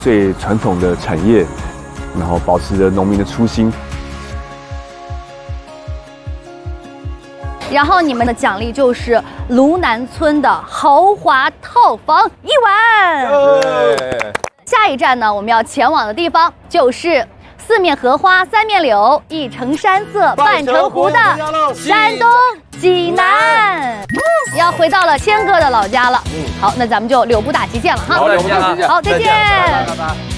最传统的产业，然后保持着农民的初心。 然后你们的奖励就是芦南村的豪华套房1晚。下一站呢，我们要前往的地方就是四面荷花三面柳，一城山色半城湖的山东济南。要回到了谦哥的老家了。好，那咱们就柳布大旗见了哈。 好，柳布大旗见。 好，再见。 拜拜。